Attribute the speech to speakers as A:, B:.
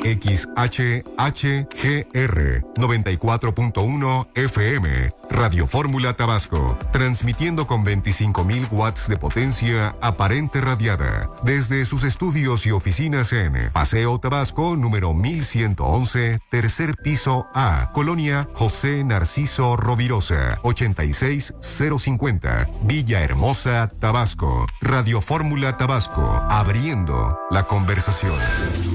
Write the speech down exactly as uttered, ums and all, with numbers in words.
A: X H H G R noventa y cuatro punto uno F M. Radio Fórmula Tabasco, transmitiendo con veinticinco mil watts de potencia aparente radiada desde sus estudios y oficinas en Paseo Tabasco número mil ciento once, tercer piso A, Colonia José Narciso Rovirosa, ochenta y seis cero cincuenta, Villahermosa, Tabasco. Radio Fórmula Tabasco, abriendo la conversación.